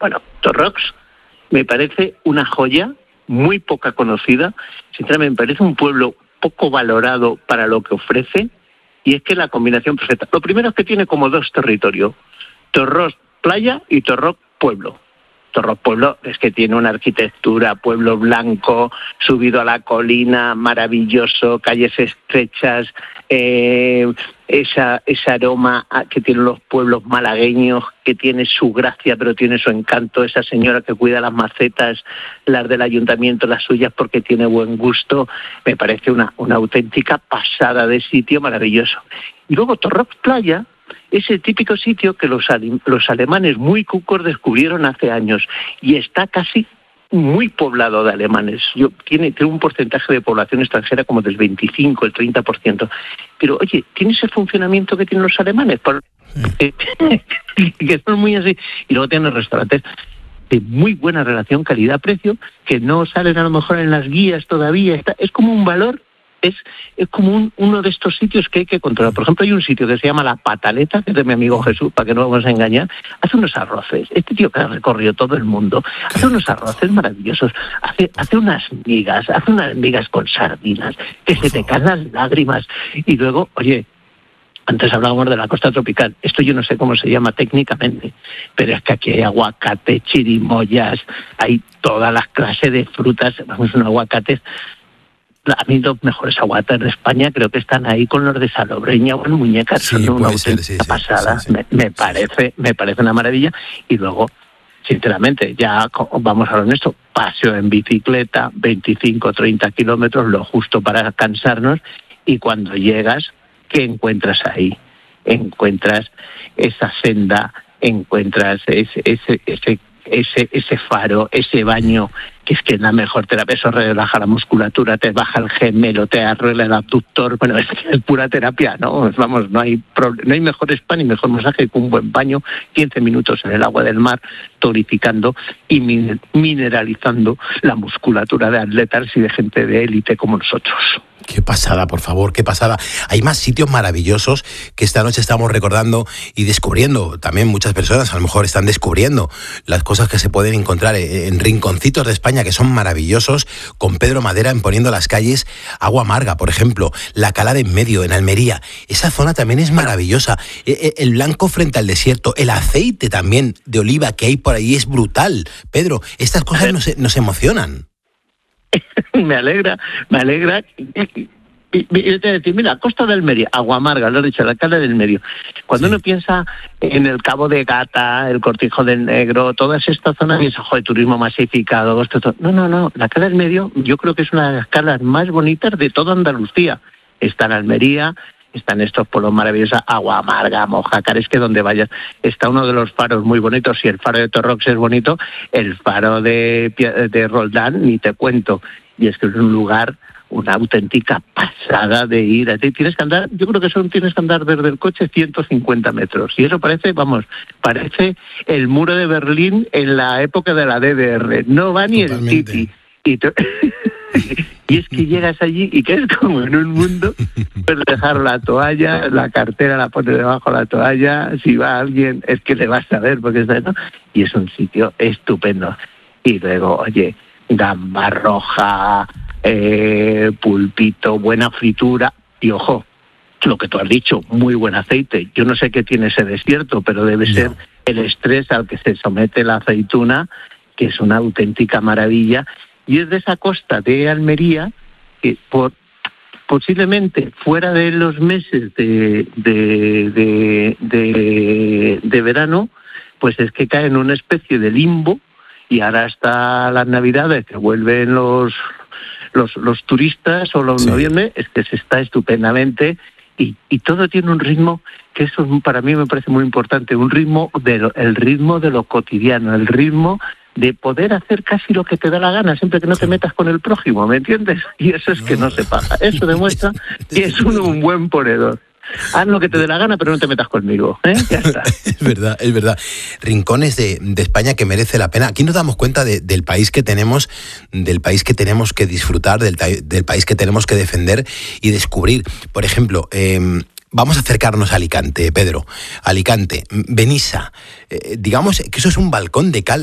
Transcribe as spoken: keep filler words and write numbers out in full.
Bueno, Torrox me parece una joya muy poca conocida. Sinceramente, me parece un pueblo poco valorado para lo que ofrece, y es que la combinación perfecta. Lo primero es que tiene como dos territorios: Torrox playa y Torrox pueblo. Torrox pueblo es que tiene una arquitectura, pueblo blanco, subido a la colina, maravilloso, calles estrechas, eh, esa, ese aroma que tienen los pueblos malagueños, que tiene su gracia, pero tiene su encanto. Esa señora que cuida las macetas, las del ayuntamiento, las suyas, porque tiene buen gusto. Me parece una, una auténtica pasada de sitio, maravilloso. Y luego Torrox playa es el típico sitio que los, los alemanes muy cucos descubrieron hace años, y está casi muy poblado de alemanes. Yo, tiene, tiene un porcentaje de población extranjera como del veinticinco, el treinta por ciento. Pero, oye, tiene ese funcionamiento que tienen los alemanes, por... que son muy así. Y luego tienen restaurantes de muy buena relación calidad-precio, que no salen a lo mejor en las guías todavía. Está, es como un valor. Es, es como un, uno de estos sitios que hay que controlar. Por ejemplo, hay un sitio que se llama La Pataleta, que es de mi amigo Jesús, para que no vamos a engañar. Hace unos arroces. Este tío que ha recorrido todo el mundo, hace unos arroces maravillosos. Hace, hace unas migas, hace unas migas con sardinas, que se te caen las lágrimas. Y luego, oye, antes hablábamos de la costa tropical. Esto yo no sé cómo se llama técnicamente, pero es que aquí hay aguacate, chirimoyas, hay todas las clases de frutas. Vamos, un aguacate... A mí los mejores aguacates de España creo que están ahí con los de Salobreña o en Muñecas. Sí, son una auténtica sí, sí, pasada. Sí, sí. Me, me parece me parece una maravilla. Y luego, sinceramente, ya vamos a lo honesto, paseo en bicicleta, veinticinco o treinta kilómetros, lo justo para cansarnos. Y cuando llegas, ¿qué encuentras ahí? Encuentras esa senda, encuentras ese ese ese ese, ese faro, ese baño, que es que es la mejor terapia. Eso relaja la musculatura, te baja el gemelo, te arregla el abductor. Bueno, es, es pura terapia, ¿no? Vamos, no hay pro, no hay mejor spa ni mejor masaje que un buen baño, quince minutos en el agua del mar, tonificando y min, mineralizando la musculatura de atletas y de gente de élite como nosotros. Qué pasada, por favor, qué pasada. Hay más sitios maravillosos que esta noche estamos recordando y descubriendo. También muchas personas a lo mejor están descubriendo las cosas que se pueden encontrar en rinconcitos de España que son maravillosos, con Pedro Madera en Poniendo las Calles. Agua Amarga, por ejemplo, la Cala de en Medio, en Almería. Esa zona también es maravillosa. El blanco frente al desierto, el aceite también de oliva que hay por ahí es brutal. Pedro, estas cosas nos, nos emocionan. Me alegra, me alegra. Y, y, y te decir, mira, Costa de Almería, Agua Amarga, lo he dicho, la Cala del Medio. Cuando sí. uno piensa en el Cabo de Gata, el Cortijo del Negro, todas estas zonas, piensa, joder, turismo masificado. Esto, esto. No, no, no. La Cala del Medio, yo creo que es una de las calas más bonitas de toda Andalucía. Está en Almería, están estos pueblos maravillosos, Agua Amarga, Mojácar, es que donde vayas está uno de los faros muy bonitos. Si el faro de Torrox es bonito, el faro de, de Roldán ni te cuento. Y es que es un lugar, una auténtica pasada de ir. Tienes que andar, yo creo que son tienes que andar desde el coche ciento cincuenta metros. Y eso parece, vamos, parece el muro de Berlín en la época de la D D R. No va ni Totalmente. El Titi. Y, to- y es que llegas allí y que es como en un mundo, puedes dejar la toalla, la cartera la pones debajo de la toalla, si va alguien es que le vas a ver, porque está, ¿no? Y es un sitio estupendo. Y luego, oye, gamba roja, eh, pulpito, buena fritura, y ojo, lo que tú has dicho, muy buen aceite. Yo no sé qué tiene ese desierto, pero debe no. ser el estrés al que se somete la aceituna, que es una auténtica maravilla. Y es de esa costa de Almería que por posiblemente fuera de los meses de, de, de, de, de verano, pues es que cae en una especie de limbo. Y ahora hasta las Navidades, que vuelven los los, los turistas, o los sí. noviembre, es que se está estupendamente. Y, y todo tiene un ritmo que eso para mí me parece muy importante, un ritmo de lo, el ritmo de lo cotidiano, el ritmo de poder hacer casi lo que te da la gana, siempre que no te metas con el prójimo, ¿me entiendes? Y eso es que no se paga. Eso demuestra que es uno un buen ponedor. Haz lo que te dé la gana, pero no te metas conmigo, ¿eh? Ya está. Es verdad, es verdad. Rincones de, de España que merece la pena. Aquí nos damos cuenta de, del país que tenemos, del país que tenemos que disfrutar, del, del país que tenemos que defender y descubrir. Por ejemplo, eh, vamos a acercarnos a Alicante, Pedro. Alicante, Benissa. Eh, digamos que eso es un balcón de cal